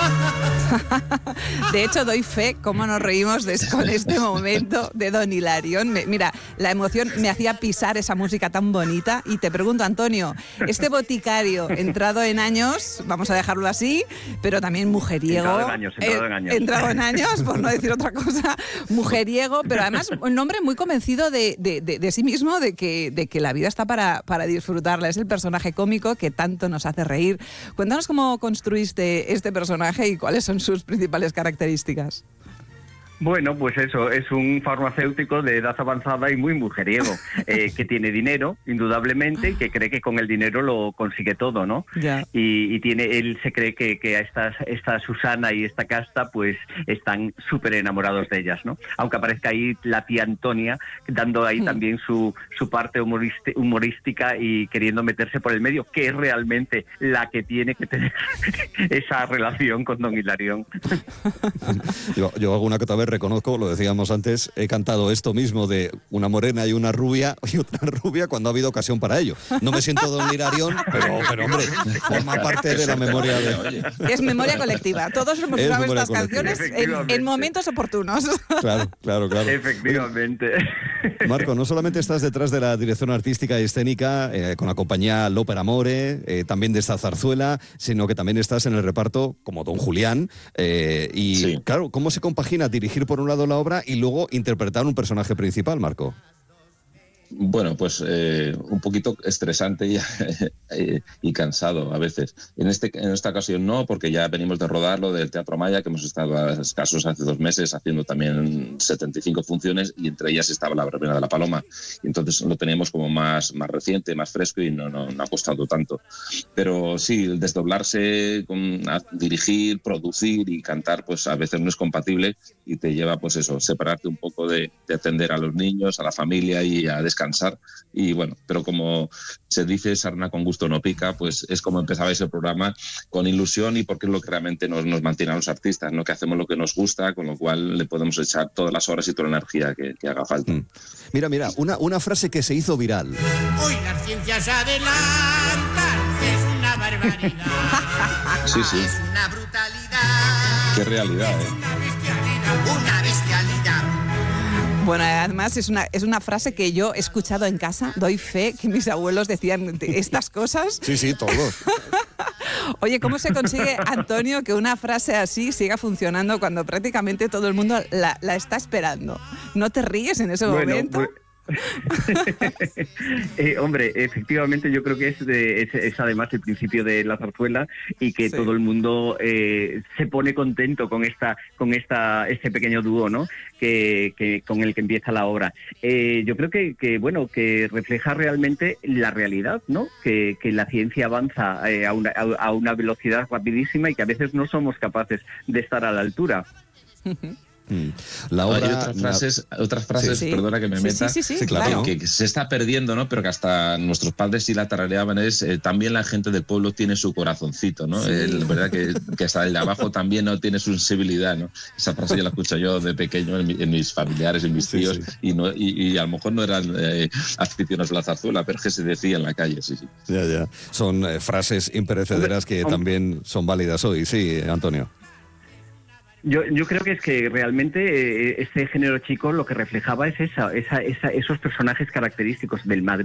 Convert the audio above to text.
De hecho, doy fe cómo nos reímos con este momento de Don Hilarión. Mira, la emoción me hacía pisar esa música tan bonita. Y te pregunto, Antonio, este boticario entrado en años, vamos a dejarlo así, pero también mujeriego. Entrado en años, por no decir otra cosa. Mujeriego, pero además un hombre muy convencido de sí mismo, de que la vida está para disfrutarla. Es el personaje cómico que tanto nos hace reír. Cuéntanos cómo construiste este personaje y cuáles son sus principales características. Bueno, pues eso, es un farmacéutico de edad avanzada y muy mujeriego, que tiene dinero, indudablemente, y que cree que con el dinero lo consigue todo, ¿no? Ya. Y él se cree que esta Susana y esta Casta, pues, están súper enamorados de ellas, ¿no? Aunque aparezca ahí la tía Antonia, dando ahí también su parte humorística y queriendo meterse por el medio, que es realmente la que tiene que tener esa relación con Don Hilarión. Yo alguna que otra vez reconozco, lo decíamos antes, he cantado esto mismo de una morena y una rubia y otra rubia cuando ha habido ocasión para ello. No me siento Don Hilarión, pero hombre, forma parte de la memoria de... Es memoria colectiva. Todos hemos usado estas canciones en momentos oportunos. Claro. Efectivamente. Marco, no solamente estás detrás de la dirección artística y escénica con la compañía L'Opera Amore, también de esta zarzuela, sino que también estás en el reparto como Don Julián. Sí. Claro, ¿cómo se compagina dirigir por un lado la obra y luego interpretar un personaje principal, Marco? Bueno, pues un poquito estresante y cansado a veces. En esta ocasión no, porque ya venimos de rodarlo del Teatro Maya, que hemos estado a escasos hace 2 meses haciendo también 75 funciones y entre ellas estaba la verbena de la Paloma. Y entonces lo teníamos como más reciente, más fresco y no ha costado tanto. Pero sí, el desdoblarse, a dirigir, producir y cantar, pues a veces no es compatible y te lleva, pues eso, separarte un poco de atender a los niños, a la familia y a descansar. Y bueno, pero como se dice, sarna con gusto no pica, pues es como empezabais el programa, con ilusión, y porque es lo que realmente nos mantiene a los artistas, ¿no? Que hacemos lo que nos gusta, con lo cual le podemos echar todas las horas y toda la energía que haga falta. Mira, una frase que se hizo viral. Hoy las ciencias adelantan, es una barbaridad. Sí. Es una brutalidad. Qué realidad, ¿eh? Una bestialidad. Bueno, además es una frase que yo he escuchado en casa, doy fe que mis abuelos decían estas cosas. Sí, todos. Oye, ¿cómo se consigue, Antonio, que una frase así siga funcionando cuando prácticamente todo el mundo la está esperando? ¿No te ríes en ese momento? Pues... hombre, efectivamente yo creo que es además el principio de la zarzuela y que todo el mundo se pone contento con este pequeño dúo, ¿no? Que con el que empieza la obra. Yo creo que refleja realmente la realidad, ¿no? Que la ciencia avanza a una velocidad rapidísima y que a veces no somos capaces de estar a la altura. La obra, hay otras frases, sí. Perdona que me meta, Sí, claro. que se está perdiendo, ¿no? Pero que hasta nuestros padres sí la tarareaban, también la gente del pueblo tiene su corazoncito, ¿no? Sí. La verdad que hasta el de abajo también no tiene su sensibilidad, ¿no? Esa frase yo la escucho yo de pequeño en mis familiares, en mis tíos, y a lo mejor no eran aficionados a la zarzuela, pero es que se decía en la calle, sí. Ya. Son frases imperecederas que también son válidas hoy, sí, Antonio. Yo creo que es que realmente este género chico lo que reflejaba es esos personajes característicos del Madrid